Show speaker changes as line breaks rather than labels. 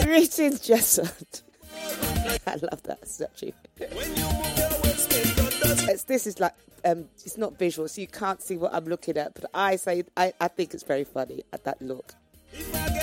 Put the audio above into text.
Greetings, Jason. I love that statue. This is like it's not visual, so you can't see what I'm looking at. But I think it's very funny at that look.